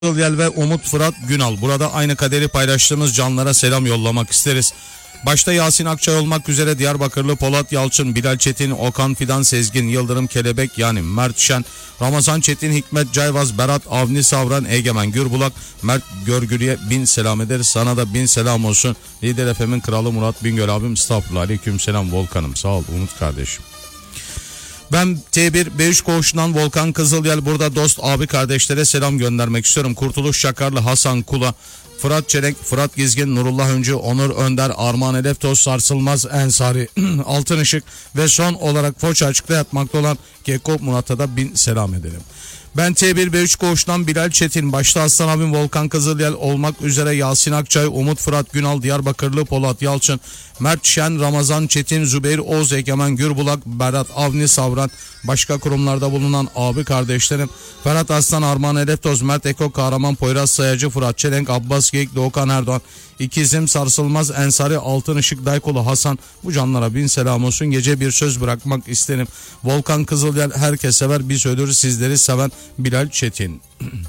Yel ve Umut Fırat Günal. Burada aynı kaderi paylaştığımız canlara selam yollamak isteriz. Başta Yasin Akçay olmak üzere Diyarbakırlı Polat Yalçın, Bilal Çetin, Okan Fidan Sezgin, Yıldırım Kelebek yani Mert Şen, Ramazan Çetin, Hikmet Cayvaz, Berat Avni Savran, Egemen Gürbulak, Mert Görgülü'ye bin selam ederiz. Sana da bin selam olsun. Lider FM'in kralı Murat Bingöl abim, estağfurullah, aleyküm selam Volkan'ım, sağ ol Umut kardeşim. Ben T1 B3 koğuşundan Volkan Kızılyel, burada dost abi kardeşlere selam göndermek istiyorum. Kurtuluş Çakarlı, Hasan Kula, Fırat Çelenk, Fırat Gizgin, Nurullah Öncü, Onur Önder, Armağan Eleftoz, Sarsılmaz Ensari, Altın Işık ve son olarak Foça açıkta yatmakta olan Keko Murat'a da bin selam edelim. Ben T1 B3 koğuşundan Bilal Çetin, başta Aslan abim Volkan Kızılyel olmak üzere Yasin Akçay, Umut Fırat Günal, Diyarbakırlı Polat Yalçın, Mert Şen, Ramazan Çetin, Zübeyir Oğuz, Egemen Gürbulak, Berat Avni Savran, başka kurumlarda bulunan abi kardeşlerim Ferhat Aslan, Armağan Eleftoz, Mert Eko, Kahraman Poyraz Sayacı, Fırat Çelenk, Abbas Geyik, Doğukan Erdoğan, İkizim Sarsılmaz Ensari, Altın Işık, Daykolu Hasan, bu canlara bin selam olsun. Gece bir söz bırakmak isterim. Volkan Kızılyel herkes sever, biz ölürüz sizleri seven Bilal Çetin.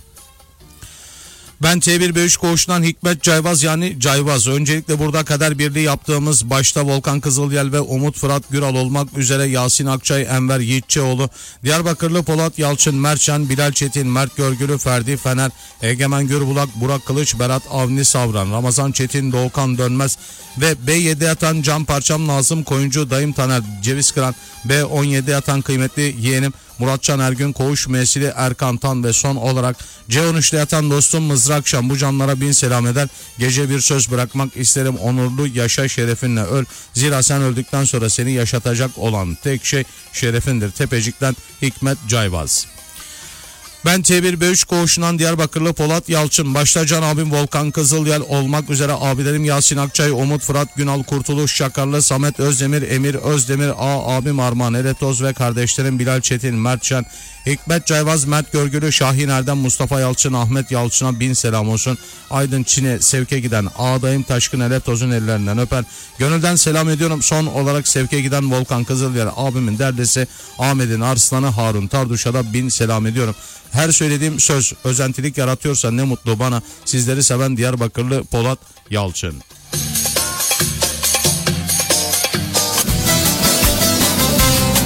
Ben T1 B3 koğuşundan Hikmet Cayvaz yani Cayvaz. Öncelikle burada kader birliği yaptığımız başta Volkan Kızılyel ve Umut Fırat Güral olmak üzere Yasin Akçay, Enver Yiğitçioğlu, Diyarbakırlı Polat Yalçın, Mertşen, Bilal Çetin, Mert Görgülü, Ferdi Fener, Egemen Gürbulak, Burak Kılıç, Berat Avni Savran, Ramazan Çetin, Doğukan Dönmez ve B7 yatan Can Parçam Nazım Koyuncu, Dayım Taner, Ceviz Kıran, B17 yatan kıymetli yeğenim Muratcan Ergün, Koğuş Mesili Erkan Tan ve son olarak C13'te yatan dostum Mızrak Şam, bu canlara bin selam eder. Gece bir söz bırakmak isterim, onurlu yaşa, şerefinle öl. Zira sen öldükten sonra seni yaşatacak olan tek şey şerefindir. Tepecik'ten Hikmet Cayvaz. Ben T1 B3 koğuşundan Diyarbakırlı Polat Yalçın, başta can abim Volkan Kızılyel olmak üzere abilerim Yasin Akçay, Umut Fırat Günal, Kurtuluş Çakarlı, Samet Özdemir, Emir Özdemir, abim Armağan Eletoz ve kardeşlerim Bilal Çetin, Mert Şen, Hikmet Cayvaz, Mert Görgülü, Şahin Erdem, Mustafa Yalçın, Ahmet Yalçın'a bin selam olsun. Aydın Çin'e sevke giden ağdayım Taşkın Eletoz'un ellerinden öper. Gönülden selam ediyorum. Son olarak sevke giden Volkan Kızılyel abimin derdesi Ahmet'in Arslanı Harun Tarduş'a da bin selam ediyorum. Her söylediğim söz özentilik yaratıyorsa ne mutlu bana. Sizleri seven Diyarbakırlı Polat Yalçın.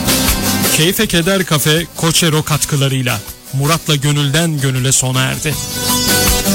Keyfe Keder Kafe Koçero katkılarıyla Murat'la Gönülden Gönüle sona erdi.